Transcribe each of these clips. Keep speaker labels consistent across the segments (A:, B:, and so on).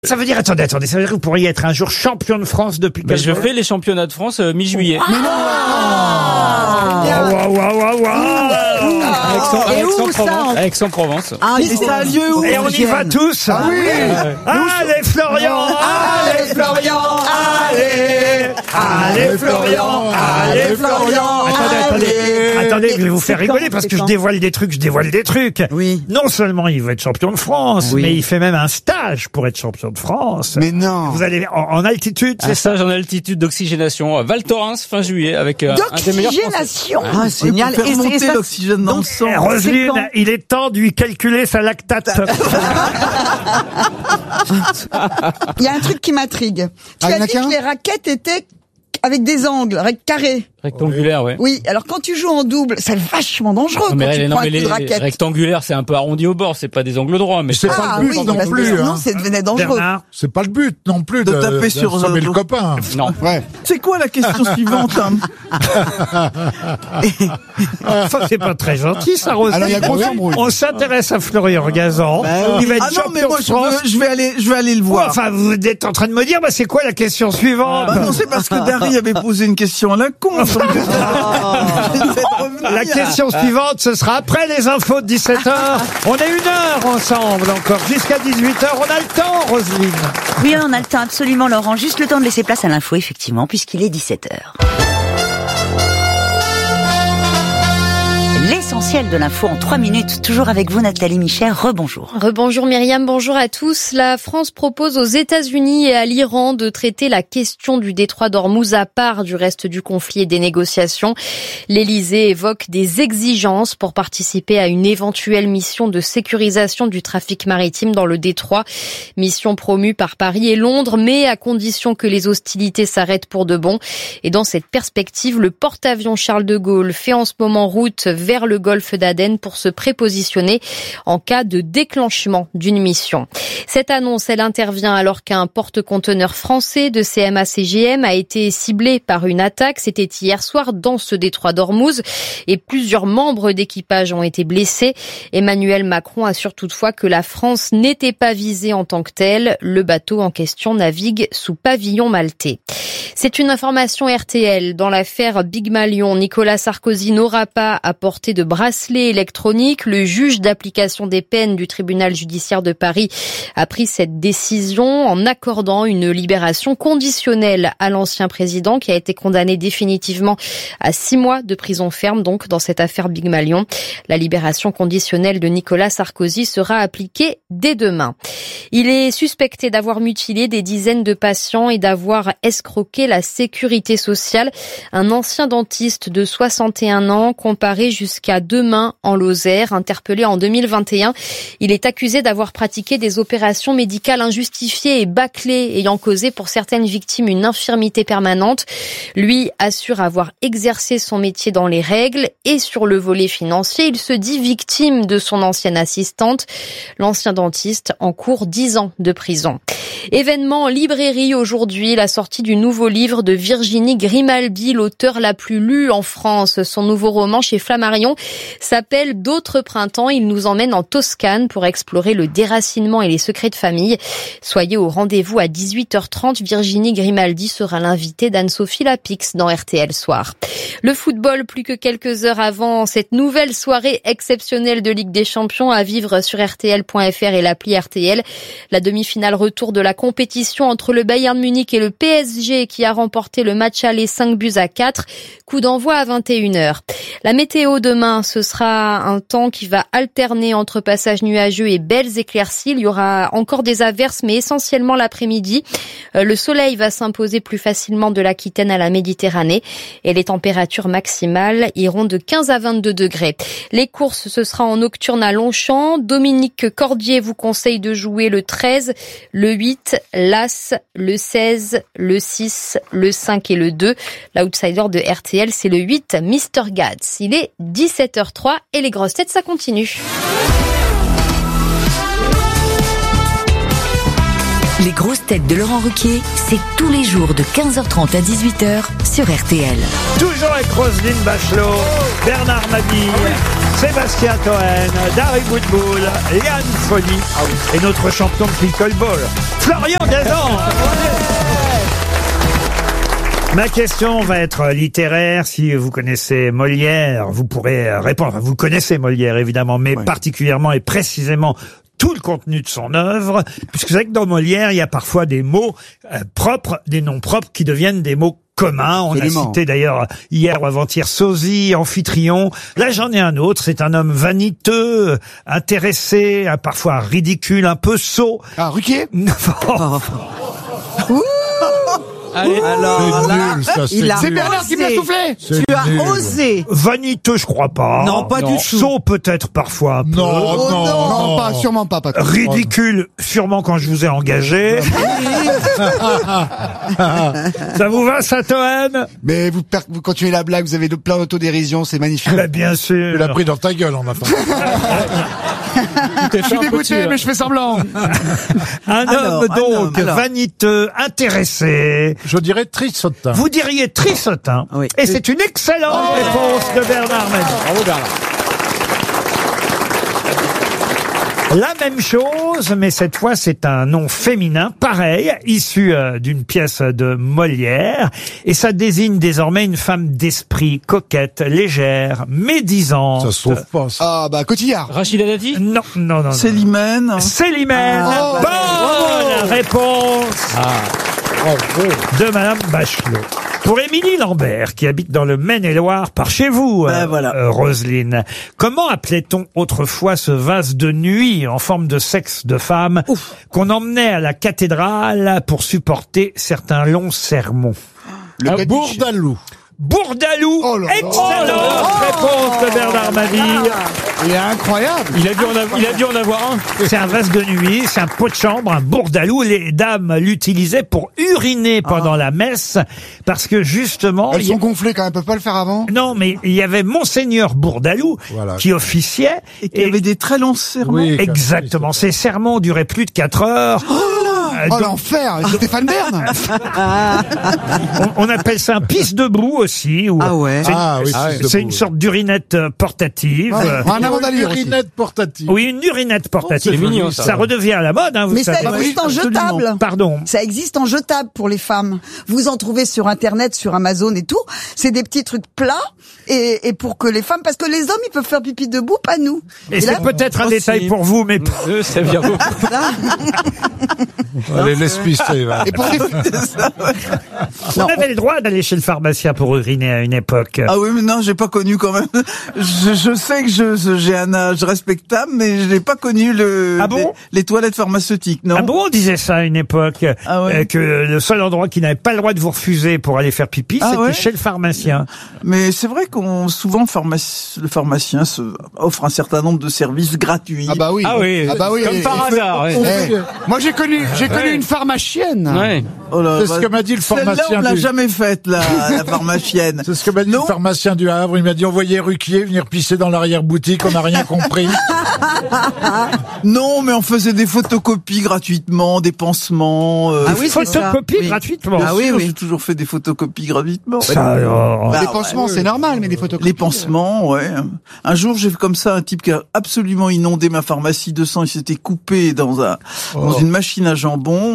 A: Ça veut dire, attendez, ça veut dire que vous pourriez être un jour champion de France depuis quel
B: Je fais les championnats de France mi-juillet.
A: Mais non!
B: Aix-en-Provence.
C: Ah, mais c'est un lieu où
A: Et on y va tous.
C: Ah oui.
A: Allez Florian, allez Florian, allez Florian, allez Florian. Attendez, je vais vous faire rigoler parce que je dévoile des trucs.
C: Oui.
A: Non seulement il veut être champion de France, mais il fait même un stage pour être champion de France.
C: Mais non.
A: Vous allez en altitude,
B: Un
A: c'est ça?
B: stage en altitude d'oxygénation à Val Thorens fin juillet avec un des meilleurs Français.
C: D'oxygénation.
D: Ah, c'est génial.
C: Pour faire monter
D: ça,
C: l'oxygène dans le sang.
A: Eh, Roselyne, il est temps de lui calculer sa lactate.
D: il y a un truc qui m'intrigue. Tu as dit que les raquettes étaient avec des angles, carrés.
B: Rectangulaire, ouais.
D: Oui, alors quand tu joues en double, c'est vachement dangereux quand tu prends un coup de raquette.
B: Rectangulaires, c'est un peu arrondi au bord, c'est pas des angles droits, mais
E: C'est pas le but non plus.
D: Non, c'est devenait dangereux.
A: Bernard,
E: C'est pas le but non plus
C: De taper sur
E: sommer
C: le
E: le copain.
B: non.
E: Ouais.
C: C'est quoi la question suivante
A: ça c'est pas très gentil, ça, Roselyne.
E: Alors il y a grosse embrouille.
A: On s'intéresse à Florian Gazan. Il va être
C: Ah non, mais
A: champion
C: moi
A: de France.
C: je vais aller le voir.
A: Enfin, vous êtes en train de me dire, c'est quoi la question suivante?
C: Bah non, c'est parce que Dari avait posé une question à la con. Donc, j'essaie de revenir.
A: La question suivante, ce sera après les infos de 17h. On est 1 heure ensemble encore, jusqu'à 18h. On a le temps, Roselyne.
F: Oui, on a le temps, absolument, Laurent. Juste le temps de laisser place à l'info, effectivement, puisqu'il est 17h. L'essentiel de l'info en 3 minutes. Toujours avec vous, Nathalie Michel. Rebonjour.
G: Rebonjour Myriam, bonjour à tous. La France propose aux États-Unis et à l'Iran de traiter la question du détroit d'Ormuz à part du reste du conflit et des négociations. L'Élysée évoque des exigences pour participer à une éventuelle mission de sécurisation du trafic maritime dans le détroit. Mission promue par Paris et Londres, mais à condition que les hostilités s'arrêtent pour de bon. Et dans cette perspective, le porte-avions Charles de Gaulle fait en ce moment route vers le golfe d'Aden pour se prépositionner en cas de déclenchement d'une mission. Cette annonce, elle intervient alors qu'un porte-conteneur français de CMA-CGM a été ciblé par une attaque. C'était hier soir dans ce détroit d'Ormuz et plusieurs membres d'équipage ont été blessés. Emmanuel Macron assure toutefois que la France n'était pas visée en tant que telle. Le bateau en question navigue sous pavillon maltais. C'est une information RTL. Dans l'affaire Big Malion, Nicolas Sarkozy n'aura pas à porter de bracelet électronique. Le juge d'application des peines du tribunal judiciaire de Paris a pris cette décision en accordant une libération conditionnelle à l'ancien président qui a été condamné définitivement à 6 mois de prison ferme, donc dans cette affaire Big Malion. La libération conditionnelle de Nicolas Sarkozy sera appliquée dès demain. Il est suspecté d'avoir mutilé des dizaines de patients et d'avoir escroqué la sécurité sociale. Un ancien dentiste de 61 ans comparé jusqu'à demain en Lozère, interpellé en 2021. Il est accusé d'avoir pratiqué des opérations médicales injustifiées et bâclées ayant causé pour certaines victimes une infirmité permanente. Lui assure avoir exercé son métier dans les règles et sur le volet financier, il se dit victime de son ancienne assistante. L'ancien dentiste encourt 10 ans de prison. Événement en librairie aujourd'hui, la sortie du nouveau livre de Virginie Grimaldi, l'auteure la plus lue en France. Son nouveau roman chez Flammarion s'appelle D'autres printemps. Il nous emmène en Toscane pour explorer le déracinement et les secrets de famille. Soyez au rendez-vous à 18h30. Virginie Grimaldi sera l'invitée d'Anne-Sophie Lapix dans RTL Soir. Le football, plus que quelques heures avant cette nouvelle soirée exceptionnelle de Ligue des Champions à vivre sur RTL.fr et l'appli RTL. La demi-finale retour de la compétition entre le Bayern Munich et le PSG qui a remporté le match aller 5-4. Coup d'envoi à 21h. La météo demain, ce sera un temps qui va alterner entre passages nuageux et belles éclaircies. Il y aura encore des averses, mais essentiellement l'après-midi. Le soleil va s'imposer plus facilement de l'Aquitaine à la Méditerranée et les températures maximales iront de 15 à 22 degrés. Les courses, ce sera en nocturne à Longchamp. Dominique Cordier vous conseille de jouer le 13, le 8, l'As, le 16, le 6, le 5 et le 2. L'outsider de RTL, c'est le 8, Mr. Gads. Il est 17h03 et les grosses têtes, ça continue.
F: Les grosses têtes de Laurent Ruquier, c'est tous les jours de 15h30 à 18h sur RTL.
A: Toujours avec Roselyne Bachelot, Bernard Mabille, Sébastien Toen, Dari Boudboul, Yann Folly et notre champion de pickleball, Florian Gazan. Ma question va être littéraire. Si vous connaissez Molière, vous pourrez répondre. Vous connaissez Molière, évidemment, mais particulièrement et précisément tout le contenu de son œuvre, puisque vous savez que dans Molière, il y a parfois des mots propres, des noms propres qui deviennent des mots communs. On a cité d'ailleurs hier ou avant-hier sosie, amphitryon. Là, j'en ai un autre. C'est un homme vaniteux, intéressé, parfois ridicule, un peu sot.
E: Ah, Ruquier.
B: Allez,
D: Alors là,
E: C'est Bernard qui me l'a soufflé.
D: tu as osé.
A: Vaniteux, je crois pas.
D: Non, pas du tout.
A: Sot, peut-être parfois un peu.
E: Non, pas, sûrement pas.
A: Ridicule, sûrement quand je vous ai engagé. Ça vous va, ça, Toen?
E: Mais vous continuez la blague, vous avez plein d'autodérision, c'est magnifique.
A: Bah, bien sûr.
E: Tu l'as pris dans ta gueule, en attendant. Je suis dégoûté, mais je fais semblant.
A: Un homme, donc, vaniteux, intéressé.
E: Je dirais Trissotin.
A: Vous diriez Trissotin.
D: Oui.
A: Et c'est une excellente réponse de Bernard Mabie.
B: bravo Bernard.
A: La même chose, mais cette fois c'est un nom féminin, pareil, issu d'une pièce de Molière, et ça désigne désormais une femme d'esprit, coquette, légère, médisante.
E: Ça se trouve pas, ça. Ah, bah, Cotillard.
B: Rachida Dati.
A: Non.
C: Célimène.
A: Célimène. Bonne réponse de Madame Bachelot. Pour Émilie Lambert, qui habite dans le Maine-et-Loire, par chez vous, Roselyne, comment appelait-on autrefois ce vase de nuit en forme de sexe de femme qu'on emmenait à la cathédrale pour supporter certains longs sermons?
E: Le Bourdalou.
A: Bourdalou. Excellente réponse de Bernard Mabille.
E: Il est incroyable.
B: Il a dû en avoir un.
A: C'est un vase de nuit, c'est un pot de chambre, un bourdalou. Les dames l'utilisaient pour uriner pendant la messe, parce que justement...
E: Elles sont gonflées quand même, elles peuvent pas le faire avant.
A: Non, mais il y avait Monseigneur Bourdalou qui officiait.
C: Et qui avait des très longs sermons.
E: Oui,
A: exactement. Ces sermons duraient plus de 4 heures.
E: Oh, l'enfer, Stéphane Bern.
A: On appelle ça un pisse debout aussi. Ou c'est une sorte d'urinette portative.
E: Un avandalier. Une urinette portative.
A: Oui, une urinette portative.
B: C'est mignon, ça.
A: Ça redevient à la mode, hein, vous
D: Mais
A: savez.
D: ça existe en jetable.
A: Pardon.
D: Ça existe en jetable pour les femmes. Vous en trouvez sur Internet, sur Amazon et tout. C'est des petits trucs plats et pour que les femmes, parce que les hommes ils peuvent faire pipi debout, pas nous.
A: Et c'est peut-être un détail pour vous, mais
B: Ça vient beaucoup.
E: Allez, laisse pisser, va. Et pour
A: on avait le droit d'aller chez le pharmacien pour uriner à une époque.
C: Ah oui, mais non, j'ai pas connu quand même. Je sais que j'ai un âge respectable, mais je n'ai pas connu les toilettes pharmaceutiques, non.
A: Ah bon, on disait ça à une époque, que le seul endroit qui n'avait pas le droit de vous refuser pour aller faire pipi, c'était chez le pharmacien.
C: Mais c'est vrai souvent le pharmacien offre un certain nombre de services gratuits.
E: Ah bah oui.
B: Comme par hasard.
E: Moi j'ai connu une pharmacienne.
B: Ouais.
C: Oh là,
E: C'est ce que m'a dit le pharmacien.
C: Celle-là, on l'a jamais faite, la pharmacienne.
E: C'est ce que m'a dit le pharmacien du Havre. Il m'a dit, on voyait Ruquier venir pisser dans l'arrière-boutique, on n'a rien compris.
C: Non, mais on faisait des photocopies gratuitement, des pansements.
A: Photocopie gratuitement.
C: Ah oui, j'ai toujours fait des photocopies gratuitement.
A: Ça, alors.
E: Les pansements, c'est normal, mais les photocopies.
C: Les pansements, ouais. Un jour, j'ai vu comme ça un type qui a absolument inondé ma pharmacie de sang. Il s'était coupé dans une machine à jambon.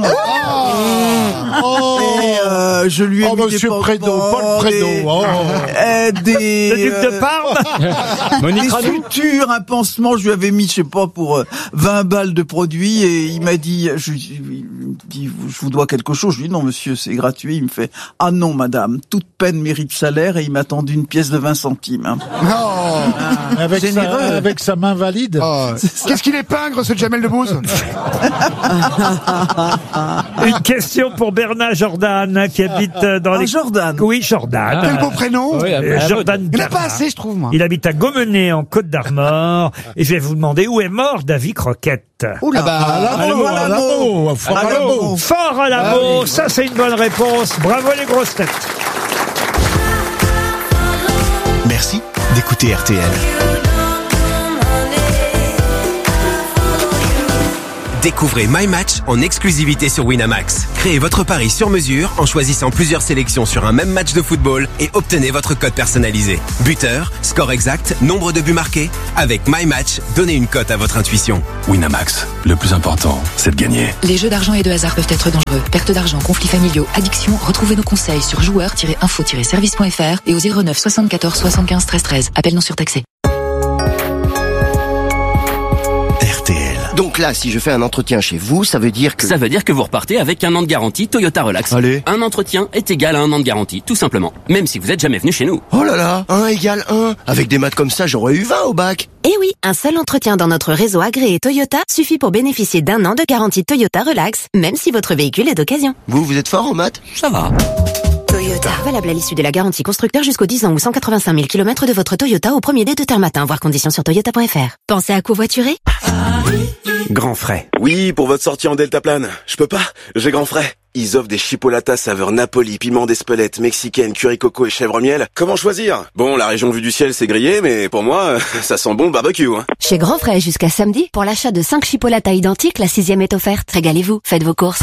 C: Et je lui ai mis
E: Monsieur Prédo, Paul Prédo.
A: Le duc de Parme.
C: Des sutures, un pansement, je lui avais mis, je sais pas, pour 20 balles de produits, et il m'a dit, il me dit, je vous dois quelque chose. Je lui dis, non, monsieur, c'est gratuit. Il me fait, ah non, madame, toute peine mérite salaire, et il m'a tendu une pièce de 20 centimes. Hein.
E: Avec sa main valide. Qu'est-ce qu'il est pingre, ce Jamel Debbouze.
A: Une question pour Bernard Jordan, qui habite dans les...
C: Jordan.
A: Oui, Jordan.
E: Quel beau prénom.
A: Jordan.
E: Il n'a pas assez, je trouve, moi.
A: Il habite à Gomenay, en Côte d'Armor. Et je vais vous demander où est mort David Croquette.
E: Oula. À Lambeau.
A: Fort à Lambeau. Ça, c'est une bonne réponse. Bravo les grosses têtes.
H: Merci d'écouter RTL.
I: Découvrez My Match en exclusivité sur Winamax. Créez votre pari sur mesure en choisissant plusieurs sélections sur un même match de football et obtenez votre code personnalisé. Buteur, score exact, nombre de buts marqués. Avec My Match, donnez une cote à votre intuition.
H: Winamax, le plus important, c'est de gagner.
J: Les jeux d'argent et de hasard peuvent être dangereux. Perte d'argent, conflits familiaux, addiction. Retrouvez nos conseils sur joueurs-info-service.fr et au 09 74 75 13 13. Appel non surtaxé.
K: RTL. Donc là, si je fais un entretien chez vous, ça veut dire que...
L: Ça veut dire que vous repartez avec un an de garantie Toyota Relax.
K: Allez.
L: Un entretien est égal à un an de garantie, tout simplement. Même si vous êtes jamais venu chez nous.
K: Oh là là, 1 égale 1. Avec des maths comme ça, j'aurais eu 20 au bac.
M: Eh oui, un seul entretien dans notre réseau agréé Toyota suffit pour bénéficier d'un an de garantie Toyota Relax, même si votre véhicule est d'occasion.
K: Vous êtes fort en maths?
L: Ça va.
M: Toyota. Valable à l'issue de la garantie constructeur jusqu'aux 10 ans ou 185 000 km de votre Toyota au premier dé de terme matin. Voir conditions sur toyota.fr. Pensez à covoiturer?
N: Grand Frais. Oui, pour votre sortie en deltaplane. Je peux pas, j'ai Grand Frais. Ils offrent des chipolatas saveur Napoli, piment d'Espelette, mexicaine, curry coco et chèvre miel. Comment choisir? Bon, la région vue du ciel c'est grillé, mais pour moi, ça sent bon le barbecue. Hein.
M: Chez Grand Frais jusqu'à samedi, pour l'achat de 5 chipolatas identiques, la 6e est offerte. Régalez-vous, faites vos courses.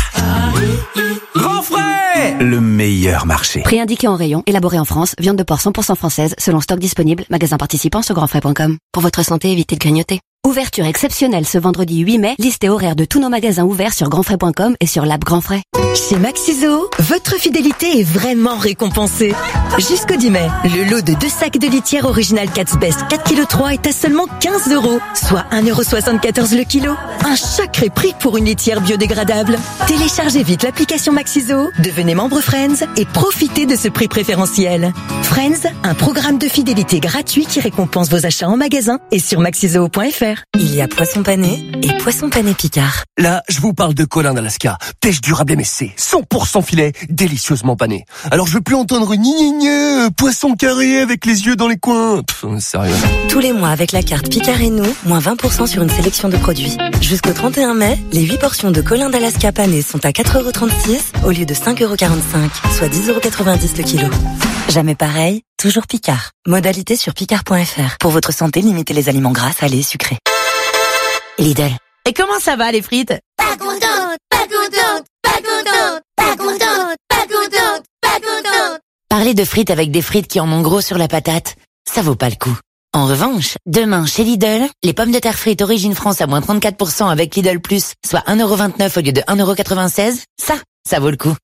H: Grand Frais, le meilleur marché.
M: Prix indiqué en rayon, élaboré en France, viande de porc 100% française, selon stock disponible, magasin participant sur grandfrais.com. Pour votre santé, évitez de grignoter. Ouverture exceptionnelle ce vendredi 8 mai, liste et horaire de tous nos magasins ouverts sur grandfrais.com et sur l'app Grand Frais.
O: Chez Maxiso, votre fidélité est vraiment récompensée. Jusqu'au 10 mai, le lot de 2 sacs de litière original Cat's Best 4,3 kg est à seulement 15 €, soit 1,74 € le kilo. Un sacré prix pour une litière biodégradable. Téléchargez vite l'application Maxiso, devenez membre Friends et profitez de ce prix préférentiel. Friends, un programme de fidélité gratuit qui récompense vos achats en magasin et sur maxiso.fr. Il y a poisson pané et poisson pané Picard.
P: Là, je vous parle de Colin d'Alaska. Pêche durable MSC, 100% filet, délicieusement pané. Alors je veux plus entendre poisson carré avec les yeux dans les coins. Sérieux.
O: Tous les mois avec la carte Picard et nous, moins 20% sur une sélection de produits. Jusqu'au 31 mai, les 8 portions de Colin d'Alaska pané sont à 4,36 € au lieu de 5,45 €, soit 10,90 € le kilo. Jamais pareil, toujours Picard. Modalité sur picard.fr. Pour votre santé, limitez les aliments gras, salés et sucrés.
M: Lidl. Et comment ça va les frites?
Q: Pas contente, pas contente, pas contente, pas contente, pas contente, pas contente.
M: Parler de frites avec des frites qui en ont gros sur la patate, ça vaut pas le coup. En revanche, demain chez Lidl, les pommes de terre frites Origine France à moins 34% avec Lidl Plus, soit 1,29 € au lieu de 1,96 €, ça vaut le coup.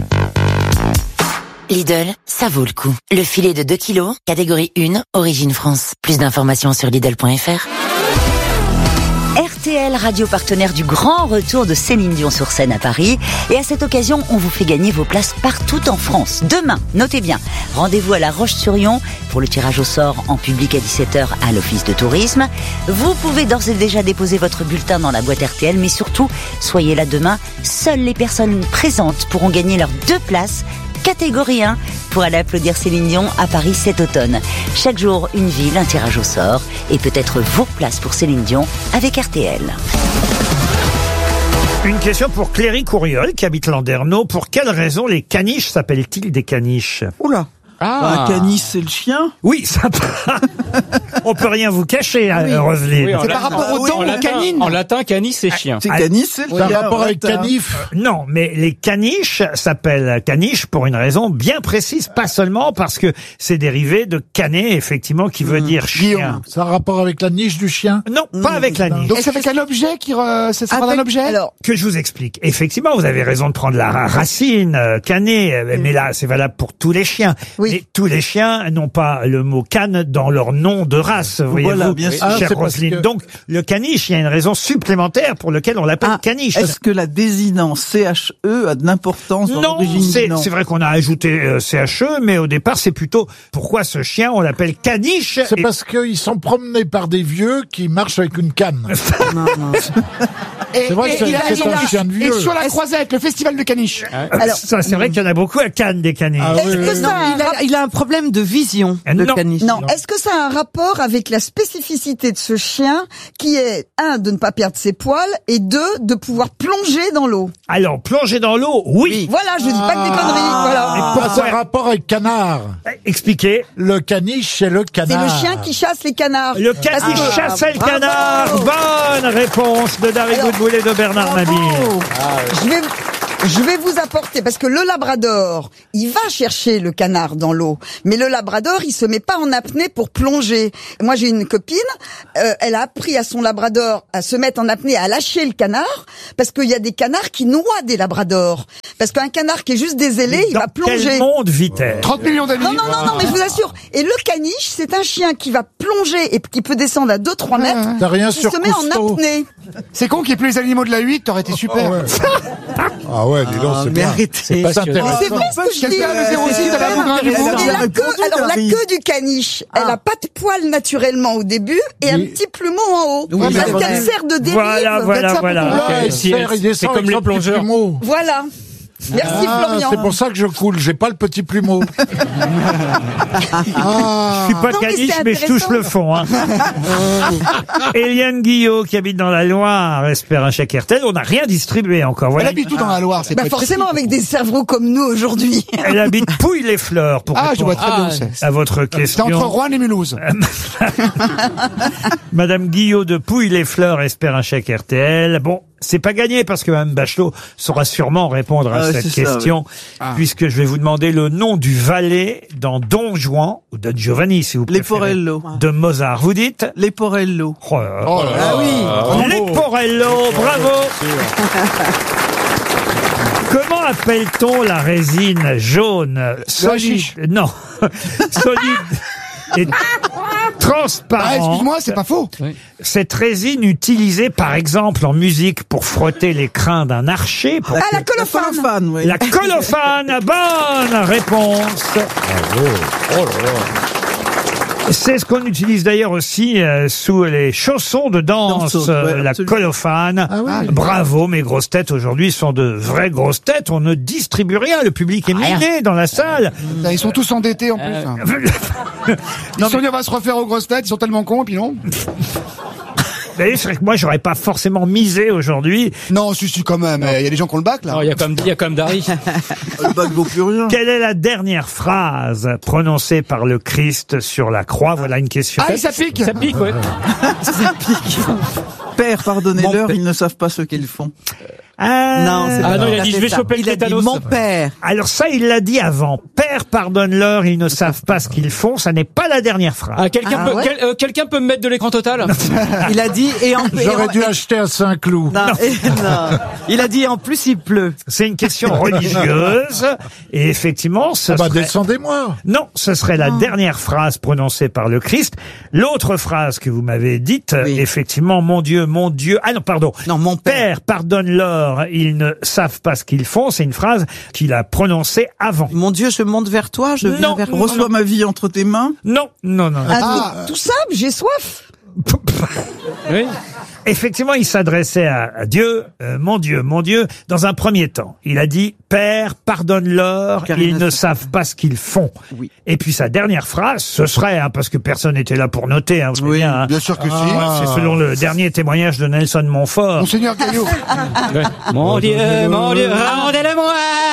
M: Lidl, ça vaut le coup. Le filet de 2 kilos, catégorie 1, Origine France. Plus d'informations sur Lidl.fr.
F: RTL, radio partenaire du grand retour de Céline Dion sur scène à Paris. Et à cette occasion, on vous fait gagner vos places partout en France. Demain, notez bien, rendez-vous à La Roche-sur-Yon pour le tirage au sort en public à 17h à l'Office de tourisme. Vous pouvez d'ores et déjà déposer votre bulletin dans la boîte RTL, mais surtout, soyez là demain. Seules les personnes présentes pourront gagner leurs 2 places catégorie 1 pour aller applaudir Céline Dion à Paris cet automne. Chaque jour, une ville, un tirage au sort et peut-être vos places pour Céline Dion avec RTL.
A: Une question pour Cléry Courriol qui habite Landerneau. Pour quelle raison les caniches s'appellent-ils des caniches?
C: Oula.
A: Ah.
C: Canis, c'est le chien?
A: Oui, ça on peut rien vous cacher,
B: Oui.
A: Roselyne.
B: Oui, c'est par rapport aux dents ou canines? En latin, canis, c'est chien.
C: C'est canis, c'est le
E: Ça a
C: chien.
E: rapport avec canif?
A: Non, mais les caniches s'appellent caniches pour une raison bien précise, pas seulement parce que c'est dérivé de canet, effectivement, qui veut dire chien.
E: Ça a rapport avec la niche du chien?
A: Non, pas avec la niche.
R: Donc c'est avec un objet qui ça prend un objet.
C: Alors,
A: Que je vous explique. Effectivement, vous avez raison de prendre la racine, canet, mais là, c'est valable pour tous les chiens.
D: Oui.
A: Mais tous les chiens n'ont pas le mot canne dans leur nom de race, voyez-vous,
C: bien sûr.
A: chère
E: c'est parce
A: Roselyne.
E: que-
A: Donc, le caniche, il y a une raison supplémentaire pour laquelle on l'appelle caniche.
C: est-ce que la désinence CHE a de l'importance dans
A: Non,
C: l'origine
A: c'est
C: du nom?
A: c'est vrai qu'on a ajouté CHE, mais au départ, c'est plutôt pourquoi ce chien, on l'appelle caniche.
E: C'est
A: Et-
E: parce qu'ils sont promenés par des vieux qui marchent avec une canne.
C: Non, non.
E: C'est vrai que c'est un chien de
R: Et
E: vieux.
R: sur la croisette, le festival de caniche.
A: Alors, ça, c'est vrai qu'il y en a beaucoup à Cannes, des caniches.
E: Ah oui,
D: Est-ce
E: oui,
D: que
E: oui.
D: ça a un rapport-
C: Il a un problème de vision, le
A: Non.
C: caniche.
D: Non, est-ce que ça a un rapport avec la spécificité de ce chien qui est, 1, de ne pas perdre ses poils et 2, de pouvoir plonger dans l'eau?
A: Alors, plonger dans l'eau, oui.
D: Voilà, je dis pas que des conneries, voilà.
A: Et
E: Ah,
A: pourquoi
E: ça a rapport avec canard.
A: Expliquez.
E: Le caniche, c'est le
D: C'est
E: canard.
D: le chien qui chasse les canards.
A: Le caniche chassait le canard. Bonne réponse de Dari
D: Alors,
A: Goodwood. voulez de Bernard Mabille.
D: Je vais vous apporter, parce que le labrador, il va chercher le canard dans l'eau, mais le labrador, il se met pas en apnée pour plonger. Moi, j'ai une copine, elle a appris à son labrador à se mettre en apnée, à lâcher le canard, parce qu'il y a des canards qui noient des labradors. Parce qu'un canard qui est juste des ailés, il va plonger.
A: Quel monde vit-elle?
R: 30 millions d'amis.
D: Non, mais je vous assure. Et le caniche, c'est un chien qui va plonger et qui peut descendre à 2-3 mètres.
E: T'as rien
D: qui
E: sur
D: se met
E: Cousteau.
D: en apnée.
R: C'est con qu'il n'y ait plus les animaux de la 8, t'aurais été super.
E: Ah ouais, dis donc, c'est bien.
B: C'est passionnant.
D: C'est vrai ce que je dis.
R: Quelqu'un avait 06 à la Bougrain du monde.
D: Et la queue du caniche, elle a pas de poils naturellement au début et un petit plumeau en haut.
R: Oui,
D: Parce
R: mais
D: qu'elle sert de dérive.
E: Là,
B: C'est comme les plongeurs.
D: Voilà. Merci Florian.
E: C'est pour ça que je coule, j'ai pas le petit plumeau.
A: Je suis pas
D: Non, mais
A: caniche,
D: c'est
A: mais je touche
D: intéressant.
A: le fond. Hein. Eliane Guillot, qui habite dans la Loire, espère un chèque RTL. On n'a rien distribué encore.
R: Elle
A: Voilà.
R: habite tout dans la Loire, c'est
D: Bah
R: pas
D: forcément avec des cerveaux comme nous aujourd'hui.
A: Elle habite Pouille-les-Fleurs, pour
R: Ah, je vois
A: répondre
R: très bien où c'est.
A: à votre
R: C'est
A: question.
R: entre Rouen et Mulhouse.
A: Madame Guillot de Pouille-les-Fleurs espère un chèque RTL. Bon, c'est pas gagné parce que Mme Bachelot saura sûrement répondre à cette
C: c'est ça,
A: question, puisque je vais vous demander le nom du valet dans Don Juan, ou Don Giovanni si vous préférez,
C: Leporello.
A: de Mozart. Vous dites
C: Leporello.
A: Oh là là.
R: Oh là là.
C: Ah oui.
A: Leporello, bravo. Comment appelle-t-on la résine jaune solide? Non, solide et transparente.
R: Ah, excuse-moi, c'est pas faux.
A: Cette résine utilisée par exemple en musique pour frotter les crins d'un archer. Pour
D: La colophane.
C: Oui.
A: La colophane, bonne réponse. C'est ce qu'on utilise d'ailleurs aussi sous les chaussons de danse,
C: Danseuse, ouais,
A: la
C: absolument.
A: colophane. Bravo, mes grosses têtes aujourd'hui sont de vraies grosses têtes. On ne distribue rien, le public est miné dans la salle.
R: Ils sont tous endettés en plus. hein. Ils se sont dit on va se refaire aux grosses têtes, ils sont tellement cons, et puis non.
A: D'ailleurs, c'est vrai que moi, j'aurais pas forcément misé aujourd'hui.
R: Non, si, quand même. Il y a des gens qui ont le bac, là.
B: Il y a quand même Dari.
C: Le bac vaut plus rien.
A: Quelle est la dernière phrase prononcée par le Christ sur la croix? Voilà une question.
R: Ah, ça pique.
B: Ça pique, ouais.
C: Ça pique. Père, pardonnez-leur, ils ne savent pas ce qu'ils font.
A: Non,
B: c'est pas non, il a dit je vais choper le tétanos.
K: Mon père.
A: Alors ça, il l'a dit avant. Père, pardonne-leur, ils ne savent pas ce qu'ils font. Ça n'est pas la dernière phrase.
B: Ah, quelqu'un peut me mettre de l'écran total?
K: Il a dit et en
E: J'aurais dû acheter à Saint-Cloud.
K: Non. Il a dit en plus il pleut.
A: C'est une question religieuse. Et effectivement, ce serait...
E: descendez-moi.
A: Non, ce serait la dernière phrase prononcée par le Christ. L'autre phrase que vous m'avez dite, effectivement, mon Dieu, ah non, pardon.
K: Non, mon
A: Père, pardonne-leur, ils ne savent pas ce qu'ils font. C'est une phrase qu'il a prononcée avant.
K: Mon Dieu, je monte vers toi, je viens vers toi.
C: Reçois ma vie entre tes mains.
A: Non.
D: Tout simple, j'ai soif.
A: Oui. Effectivement, il s'adressait à Dieu, mon Dieu, dans un premier temps. Il a dit, Père, pardonne-leur, ils ne savent pas ce qu'ils font.
K: Oui.
A: Et puis sa dernière phrase, ce serait, parce que personne n'était là pour noter, vous savez bien, hein.
R: Bien sûr que si.
A: C'est selon le dernier témoignage de Nelson Montfort.
R: Monseigneur Gaillot.
B: Mon Dieu, rendez-le-moi.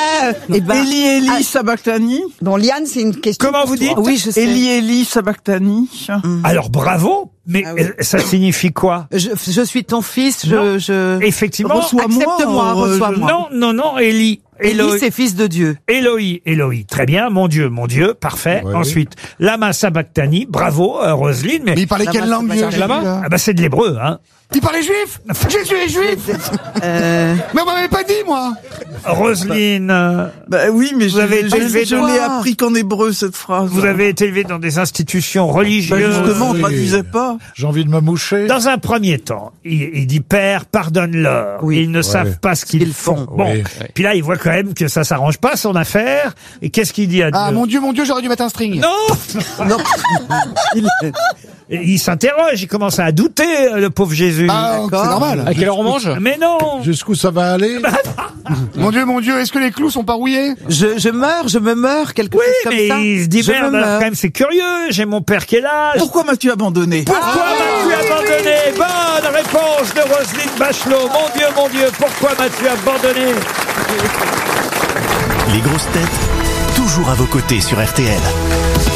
C: Eli Sabachthani.
D: Bon, Liane, c'est une question.
A: Comment vous dites?
K: Oui, je sais.
C: Eli Sabachthani.
A: Alors bravo, mais ça signifie quoi?
K: Je suis ton fils,
A: Effectivement.
K: Accepte-moi, reçois-moi.
A: Non, Élie,
K: c'est fils de Dieu.
A: Éloi. Très bien, mon Dieu, parfait.
E: Ouais.
A: Ensuite, Lama Sabachthani, bravo, Roselyne.
R: Mais il parlait quelle langue, vieux?
A: C'est de l'hébreu, hein.
R: Il parlait juif. Jésus est juif. Mais on m'avait pas dit, moi.
A: Roselyne.
C: Oui, mais
A: vous avez été élevé
C: je l'ai appris qu'en hébreu, cette phrase.
A: Vous avez été élevé dans des institutions religieuses.
C: Justement, on ne traduisait pas.
E: J'ai envie de me moucher.
A: Dans un premier temps, il dit Père, pardonne-leur. Ils ne savent pas ce qu'ils font. Bon. Puis là, il voit quand même que ça s'arrange pas, son affaire. Et qu'est-ce qu'il dit à Dieu?
R: Ah, mon Dieu, j'aurais dû mettre un string.
A: Non! Il s'interroge, il commence à douter, le pauvre Jésus.
R: Ah, c'est normal.
B: À quelle heure on mange?
A: Mais non!
E: Jusqu'où ça va aller?
R: Mon Dieu, est-ce que les clous sont pas rouillés?
K: Je me meurs, quelque chose comme ça.
A: Oui, mais il se dit, merde, quand même, c'est curieux, j'ai mon père qui est là.
C: Pourquoi m'as-tu abandonné?
A: Pourquoi m'as-tu abandonné? Bonne réponse de Roselyne Bachelot. Mon Dieu, pourquoi m'as-tu abandonné?
H: Les grosses têtes, toujours à vos côtés sur RTL.